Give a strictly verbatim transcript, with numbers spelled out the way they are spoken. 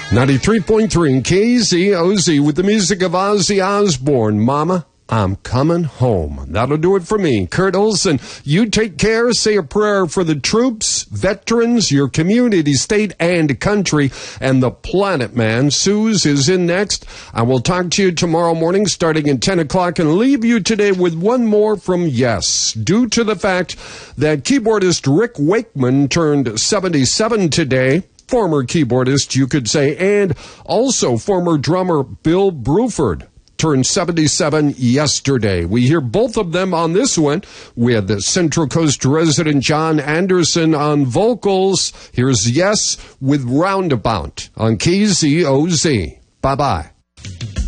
ninety-three point three K Z O Z with the music of Ozzy Osbourne. Mama, I'm coming home. That'll do it for me. Kurt Olson, you take care. Say a prayer for the troops, veterans, your community, state, and country, and the planet, man. Suze is in next. I will talk to you tomorrow morning starting at ten o'clock and leave you today with one more from Yes. Due to the fact that keyboardist Rick Wakeman turned seventy-seven today, former keyboardist, you could say, and also former drummer Bill Bruford turned seventy-seven yesterday. We hear both of them on this one with Central Coast resident John Anderson on vocals. Here's Yes with Roundabout on K Z O Z. Bye-bye.